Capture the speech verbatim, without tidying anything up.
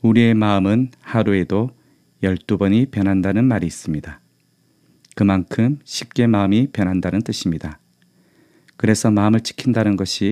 우리의 마음은 하루에도 열두 번이 변한다는 말이 있습니다. 그만큼 쉽게 마음이 변한다는 뜻입니다. 그래서 마음을 지킨다는 것이